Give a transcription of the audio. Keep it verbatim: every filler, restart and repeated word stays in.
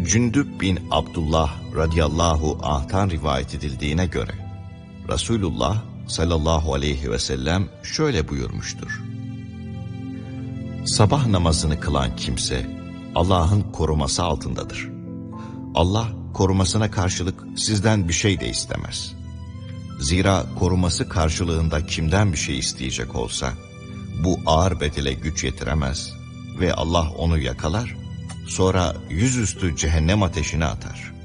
Cündüb bin Abdullah radıyallahu anh'tan rivayet edildiğine göre Resulullah sallallahu aleyhi ve sellem şöyle buyurmuştur: sabah namazını kılan kimse Allah'ın koruması altındadır. Allah korumasına karşılık sizden bir şey de istemez. Zira koruması karşılığında kimden bir şey isteyecek olsa bu ağır bedele güç yetiremez ve Allah onu yakalar, sonra yüzüstü cehennem ateşine atar.